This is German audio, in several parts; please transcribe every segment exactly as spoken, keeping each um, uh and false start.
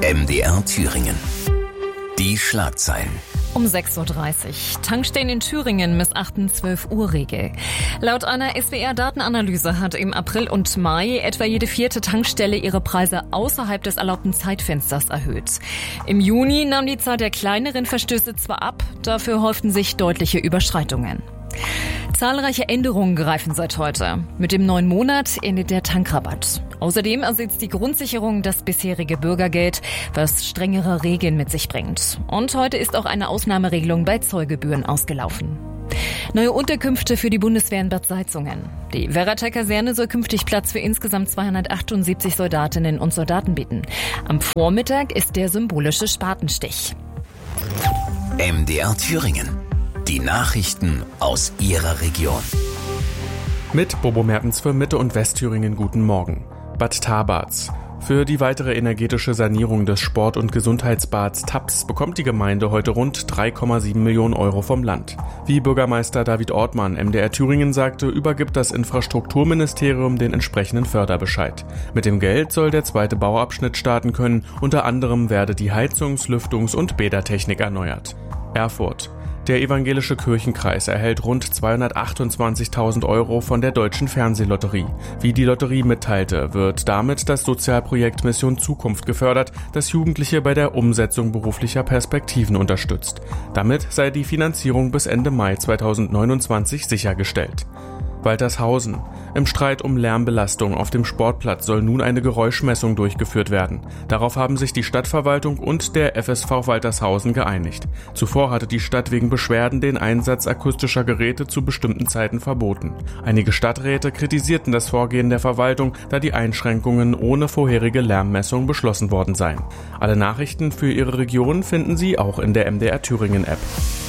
M D R Thüringen. Die Schlagzeilen. Um sechs Uhr dreißig. Tankstellen in Thüringen missachten zwölf Uhr Regel. Laut einer S W R-Datenanalyse hat im April und Mai etwa jede vierte Tankstelle ihre Preise außerhalb des erlaubten Zeitfensters erhöht. Im Juni nahm die Zahl der kleineren Verstöße zwar ab, dafür häuften sich deutliche Überschreitungen. Zahlreiche Änderungen greifen seit heute. Mit dem neuen Monat endet der Tankrabatt. Außerdem ersetzt die Grundsicherung das bisherige Bürgergeld, was strengere Regeln mit sich bringt. Und heute ist auch eine Ausnahmeregelung bei Zollgebühren ausgelaufen. Neue Unterkünfte für die Bundeswehr in Bad Salzungen. Die Werrater-Kaserne soll künftig Platz für insgesamt zweihundertachtundsiebzig Soldatinnen und Soldaten bieten. Am Vormittag ist der symbolische Spatenstich. M D R Thüringen. Die Nachrichten aus Ihrer Region. Mit Bobo Mertens für Mitte- und Westthüringen guten Morgen. Bad Tabarz. Für die weitere energetische Sanierung des Sport- und Gesundheitsbads Taps bekommt die Gemeinde heute rund drei Komma sieben Millionen Euro vom Land. Wie Bürgermeister David Ortmann M D R Thüringen sagte, übergibt das Infrastrukturministerium den entsprechenden Förderbescheid. Mit dem Geld soll der zweite Bauabschnitt starten können. Unter anderem werde die Heizungs-, Lüftungs- und Bädertechnik erneuert. Erfurt. Der evangelische Kirchenkreis erhält rund zweihundertachtundzwanzigtausend Euro von der Deutschen Fernsehlotterie. Wie die Lotterie mitteilte, wird damit das Sozialprojekt Mission Zukunft gefördert, das Jugendliche bei der Umsetzung beruflicher Perspektiven unterstützt. Damit sei die Finanzierung bis Ende Mai zweitausendneunundzwanzig sichergestellt. Waltershausen. Im Streit um Lärmbelastung auf dem Sportplatz soll nun eine Geräuschmessung durchgeführt werden. Darauf haben sich die Stadtverwaltung und der F S V Waltershausen geeinigt. Zuvor hatte die Stadt wegen Beschwerden den Einsatz akustischer Geräte zu bestimmten Zeiten verboten. Einige Stadträte kritisierten das Vorgehen der Verwaltung, da die Einschränkungen ohne vorherige Lärmmessung beschlossen worden seien. Alle Nachrichten für Ihre Region finden Sie auch in der M D R Thüringen App.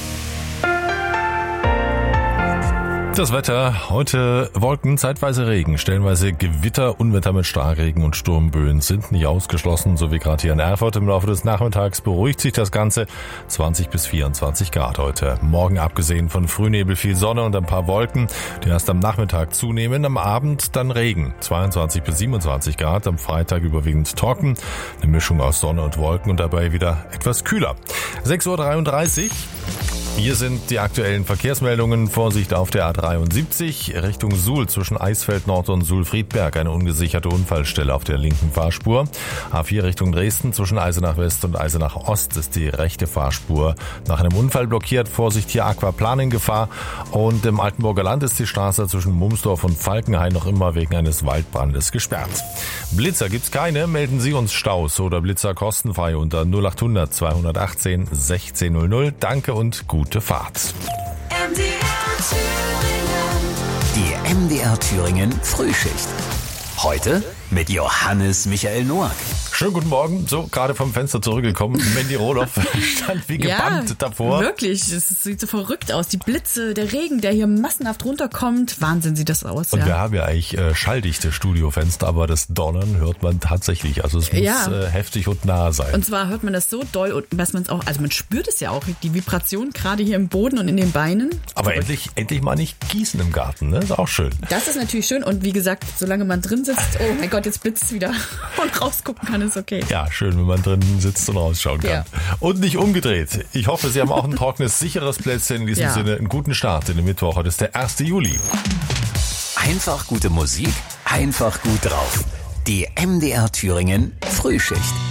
Das Wetter, heute Wolken, zeitweise Regen, stellenweise Gewitter, Unwetter mit Starkregen und Sturmböen sind nicht ausgeschlossen, so wie gerade hier in Erfurt. Im Laufe des Nachmittags beruhigt sich das Ganze, zwanzig bis vierundzwanzig Grad heute. Morgen abgesehen von Frühnebel viel Sonne und ein paar Wolken, die erst am Nachmittag zunehmen, am Abend dann Regen, zweiundzwanzig bis siebenundzwanzig Grad, am Freitag überwiegend trocken, eine Mischung aus Sonne und Wolken und dabei wieder etwas kühler. sechs Uhr dreiunddreißig. Hier sind die aktuellen Verkehrsmeldungen. Vorsicht auf der A dreiundsiebzig Richtung Suhl zwischen Eisfeld Nord und Suhl-Friedberg. Eine ungesicherte Unfallstelle auf der linken Fahrspur. A vier Richtung Dresden zwischen Eisenach West und Eisenach Ost ist die rechte Fahrspur nach einem Unfall blockiert. Vorsicht hier Aquaplaning-Gefahr. Und im Altenburger Land ist die Straße zwischen Mumsdorf und Falkenhain noch immer wegen eines Waldbrandes gesperrt. Blitzer gibt's keine. Melden Sie uns Staus oder Blitzer kostenfrei unter null achthundert zweihundertachtzehn sechzehn null null. Danke und gut. Gute Fahrt. M D R Thüringen. Die M D R Thüringen Frühschicht. Heute mit Johannes Michael Noack. Schönen guten Morgen, so gerade vom Fenster zurückgekommen. Mandy Roloff stand wie gebannt ja, davor. Wirklich, es sieht so verrückt aus. Die Blitze, der Regen, der hier massenhaft runterkommt. Wahnsinn sieht das aus. Und ja. wir haben ja eigentlich äh, schalldichte Studiofenster, aber das Donnern hört man tatsächlich. Also es muss ja. äh, heftig und nah sein. Und zwar hört man das so doll, und dass man es auch, also man spürt es ja auch, die Vibration gerade hier im Boden und in den Beinen. Aber endlich, endlich mal nicht gießen im Garten, ne? Ist auch schön. Das ist natürlich schön und wie gesagt, solange man drin sitzt, oh mein Gott, jetzt blitzt es wieder und rausgucken kann, ist okay. Ja, schön, wenn man drin sitzt und rausschauen kann. Ja. Und nicht umgedreht. Ich hoffe, Sie haben auch ein trockenes, sicheres Plätzchen. In diesem ja. Sinne einen guten Start in den Mittwoch. Heute ist der erste Juli. Einfach gute Musik, einfach gut drauf. Die M D R Thüringen Frühschicht.